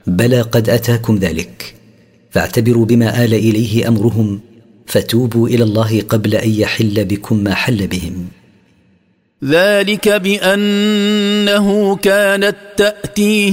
بلى قد أتاكم ذلك، فاعتبروا بما آل إليه أمرهم، فتوبوا إلى الله قبل أن يحل بكم ما حل بهم. ذلك بأنه كانت تأتيه